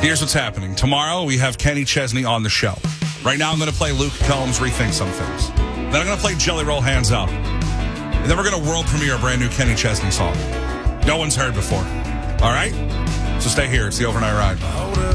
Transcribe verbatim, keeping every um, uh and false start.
Here's what's happening. Tomorrow, we have Kenny Chesney on the show. Right now, I'm going to play Luke Combs Rethink Some Things. Then I'm going to play Jelly Roll Hands Up. And then we're going to world premiere a brand new Kenny Chesney song. No one's heard before. All right? So stay here. It's the Overnight Ride.